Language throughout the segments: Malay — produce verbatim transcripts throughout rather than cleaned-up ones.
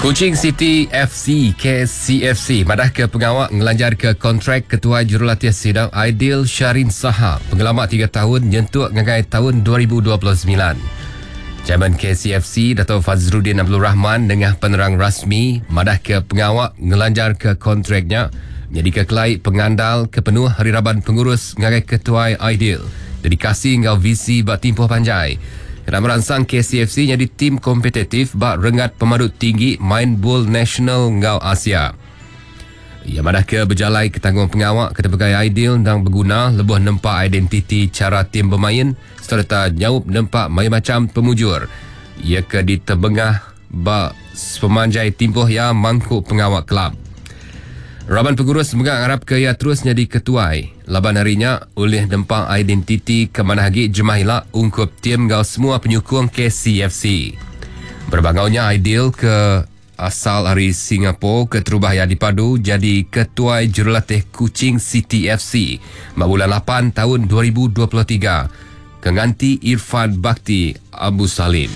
Kuching City F C K C F C madah ke pengawak ngelanjar ke kontrak Ketua Jurulatih Sidang Aidil Syarin Saha pengalaman tiga tahun nyentuh ngagai tahun dua ribu dua puluh sembilan. Chairman K C F C Dato' Fazruddin Abdul Rahman dengan penerang rasmi madah ke pengawak ngelanjar ke kontraknya jadi kekelai pengandal kepenuh hari raban pengurus ngagai Ketua Aidil dedikasi ngau visi bak timpuh panjai. Kena merangsang K C F C jadi tim kompetitif bak rengat pemadut tinggi main bola nasional ngau Asia. Ia madah ke berjalai ke tanggung pengawak ke pelbagai Aidil dan berguna lebuh nempak identiti cara tim bermain serta nyaup nempak macam-macam pemujur. Ia ke di tebengah bak pemanjai timpuh yang mangkuk pengawak kelab. Raban pengurus semoga harap ke ia terus jadi ketuai. Laban harinya oleh nempak identiti ke mana lagi jemahilah ungkup tim gau semua penyukung K C F C. Berbangaunya Aidil ke asal dari Singapura ke terubah yang dipadu jadi ketuai jurulatih Kuching City F C bulan lapan tahun dua ribu dua puluh tiga kenganti Irfan Bakti Abu Salim.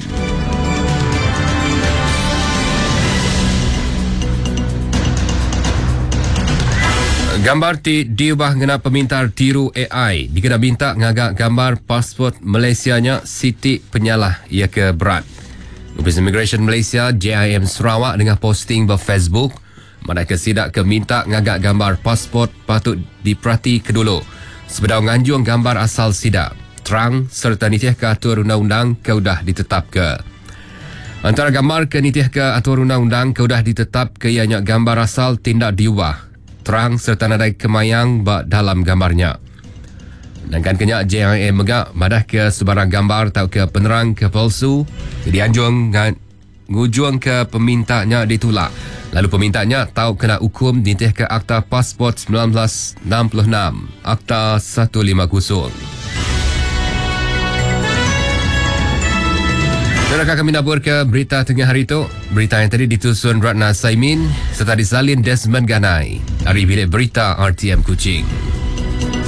Gambar ti diubah ngena pemintar tiru A I. Dikena minta ngagak gambar pasport Malaysianya Siti penyalah ia ke berat. Office Immigration Malaysia J I M Sarawak dengan posting ber Facebook mana ke sidak ke minta ngagak gambar pasport patut diperhati kedulu. Sebedau nganjung gambar asal sidak, terang serta nitih ke atur undang-undang ke udah ditetap ke. Antara gambar ke nitih ke atur undang-undang ke udah ditetap ke ianya gambar asal tindak diubah. Terang serta nadai kemayang bak dalam gambarnya. Sedangkan kenyak J I M megak madah ke sebarang gambar atau ke penerang ke palsu dianjung ngujung ke pemintanya ditolak. Lalu pemintanya tahu kena hukum dintih ke Akta Pasport sembilan belas enam puluh enam Akta seratus lima puluh. Silakan kami nabur ke berita tengah hari itu. Berita yang tadi ditusun Ratna Saimin serta disalin Desmond Ganai dari Bilik Berita R T M Kuching.